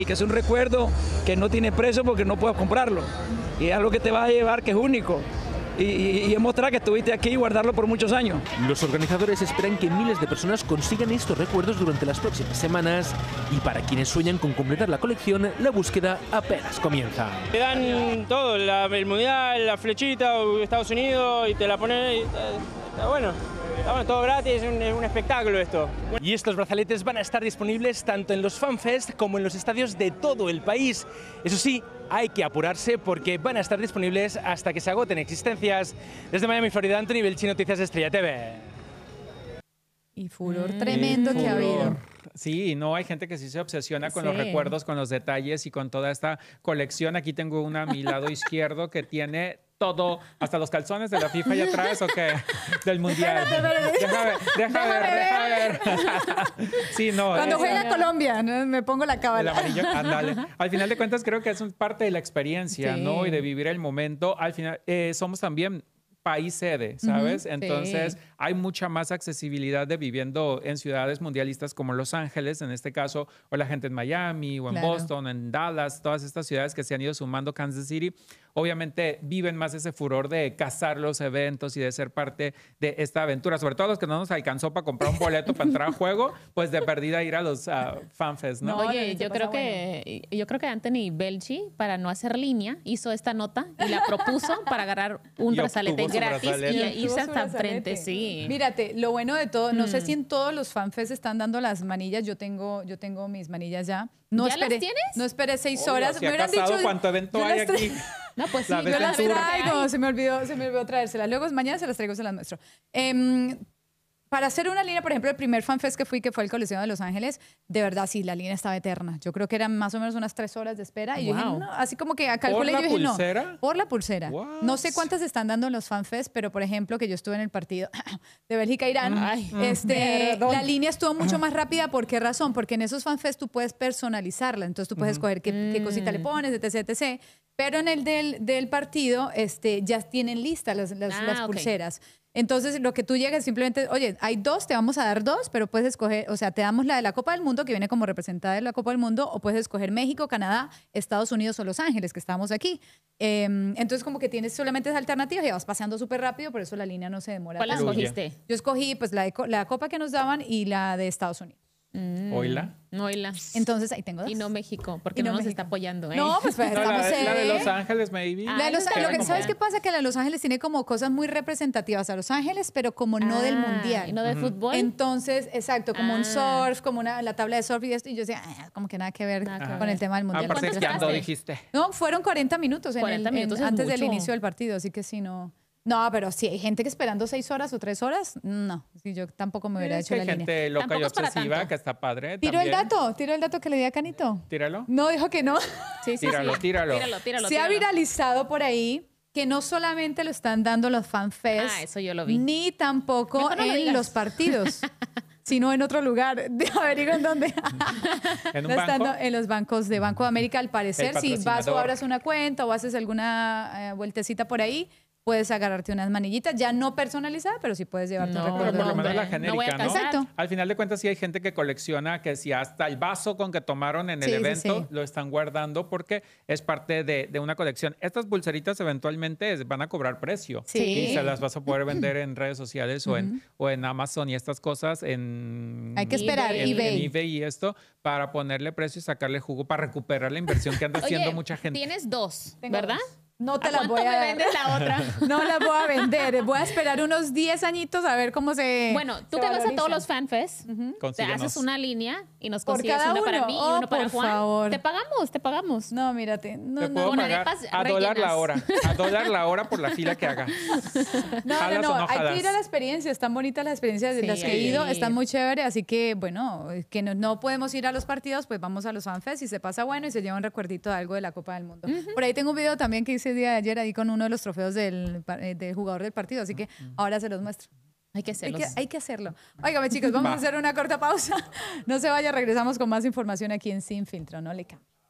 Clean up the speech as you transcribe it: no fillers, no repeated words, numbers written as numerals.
Y que es un recuerdo que no tiene precio porque no puedes comprarlo. Y es algo que te vas a llevar que es único. Y es mostrar que estuviste aquí y guardarlo por muchos años. Los organizadores esperan que miles de personas consigan estos recuerdos durante las próximas semanas y para quienes sueñan con completar la colección, la búsqueda apenas comienza. Te dan todo, el mundial, la flechita, Estados Unidos, y te la ponen, está bueno. Está todo gratis, es un espectáculo esto. Y estos brazaletes van a estar disponibles tanto en los FanFest como en los estadios de todo el país. Eso sí, hay que apurarse porque van a estar disponibles hasta que se agoten existencias. Desde Miami, Florida, Anthony Belchi, Noticias Estrella TV. Y furor tremendo que ha habido. Sí, no, hay gente que sí se obsesiona con los recuerdos, con los detalles y con toda esta colección. Aquí tengo una a mi lado izquierdo que tiene todo, hasta los calzones de la FIFA allá atrás, ¿o qué? Del Mundial. Deja ver. Sí, no. Cuando juega Colombia, ¿no? Me pongo la cábala. El amarillo, ándale. Al final de cuentas creo que es parte de la experiencia, ¿no? Y de vivir el momento. Al final, somos también país sede, ¿sabes? Entonces, hay mucha más accesibilidad de viviendo en ciudades mundialistas como Los Ángeles, en este caso, o la gente en Miami, o en Boston, en Dallas, todas estas ciudades que se han ido sumando, Kansas City, obviamente viven más ese furor de cazar los eventos y de ser parte de esta aventura. Sobre todo los que no nos alcanzó para comprar un boleto para entrar al juego, pues de perdida ir a los FanFest, ¿no? Oye, yo creo que Anthony Belchi, para no hacer línea, hizo esta nota y la propuso para agarrar un brazalete gratis y irse hasta enfrente, sí. Mírate, lo bueno de todo, no sé si en todos los FanFest están dando las manillas, yo tengo mis manillas ya. No ¿Ya esperé, las tienes? No esperé 6 horas. Si me hubieran dicho cuánto evento hay aquí. No, pues sí, yo las traigo, se me olvidó traérselas. Luego mañana se las traigo, se las muestro. Para hacer una línea, por ejemplo, el primer FanFest que fui, que fue el Coliseo de Los Ángeles, de verdad, sí, la línea estaba eterna. Yo creo que eran más o menos unas 3 horas de espera. Y yo dije, no, así como que calculé, yo dije, no. ¿Por la pulsera? What? No sé cuántas están dando en los FanFest, pero, por ejemplo, que yo estuve en el partido de Bélgica-Irán, la línea estuvo mucho más rápida. ¿Por qué razón? Porque en esos FanFest tú puedes personalizarla. Entonces, tú puedes escoger qué cosita le pones, etc., etc. Pero en el del partido ya tienen listas las pulseras. Entonces, lo que tú llegas simplemente, oye, hay 2, te vamos a dar 2, pero puedes escoger, o sea, te damos la de la Copa del Mundo, que viene como representada de la Copa del Mundo, o puedes escoger México, Canadá, Estados Unidos o Los Ángeles, que estamos aquí. Entonces, como que tienes solamente esas alternativas y vas paseando súper rápido, por eso la línea no se demora. ¿Cuál escogiste? Yo escogí pues la Copa que nos daban y la de Estados Unidos. ¿Oila? Entonces ahí tengo 2. Y no México, porque no nos está apoyando. No, pues estamos la de Los Ángeles, maybe. ¿Sabes qué pasa? Que la de Los Ángeles tiene como cosas muy representativas a Los Ángeles, pero como no del mundial. ¿Y no de fútbol? Entonces, exacto, como un surf, como la tabla de surf y esto. Y yo decía, como que nada que ver con el tema del mundial. Aparte, ¿cuánto dijiste? No, fueron 40 minutos, antes del mucho. inicio del partido, así que sí, no. No, pero si hay gente que esperando 6 horas o 3 horas, no. Sí, yo tampoco me hubiera hecho la línea. Hay gente loca y obsesiva que está padre. Tiro el dato que le di a Canito. Tíralo. No, dijo que no. Sí, Tíralo. Se ha viralizado por ahí que no solamente lo están dando los FanFest. Eso yo lo vi. Ni tampoco en los partidos. Sino en otro lugar. Averigüen dónde. ¿En un banco? En los bancos de Banco de América, al parecer. Si vas o abras una cuenta o haces alguna vueltecita por ahí, puedes agarrarte unas manillitas, ya no personalizadas, pero sí puedes llevarte un recuerdo. Pero por lo menos la genérica, ¿no? Exacto. Al final de cuentas sí hay gente que colecciona, que si hasta el vaso con que tomaron en el evento lo están guardando porque es parte de una colección. Estas pulseritas eventualmente van a cobrar precio y se las vas a poder vender en redes sociales o en Amazon y estas cosas hay que esperar en eBay y esto para ponerle precio y sacarle jugo para recuperar la inversión que anda haciendo mucha gente. Tienes 2, ¿verdad? No te las voy a vendes la otra? No las voy a vender. Voy a esperar unos 10 añitos a ver cómo se. Bueno, tú te vas a todos los FanFest, te haces una línea y nos consigues una para mí y uno para Juan. Favor. Te pagamos. No, mírate. Te puedo pagar a $1 la hora. A $1 la hora por la fila que haga. No. Hay que ir a la experiencia. Están bonitas las experiencias de las que he ido. Están muy chéveres. Así que, bueno, que no podemos ir a los partidos, pues vamos a los FanFest y se pasa bueno y se lleva un recuerdito de algo de la Copa del Mundo. Por ahí tengo un video también que hice el día de ayer ahí con uno de los trofeos del jugador del partido, así que ahora se los muestro. Hay que hacerlo. Hay que hacerlo. Óigame, chicos, vamos a hacer una corta pausa. No se vaya, regresamos con más información aquí en Sin Filtro. No le cambie.